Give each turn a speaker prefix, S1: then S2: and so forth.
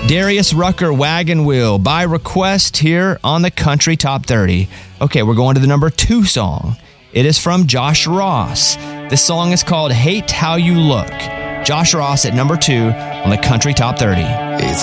S1: Darius Rucker, Wagon Wheel, by request here on the Country Top 30. Okay, we're going to the number 2 song. It is from Josh Ross. This song is called Hate How You Look. Josh Ross at number 2 on the Country Top 30.
S2: It's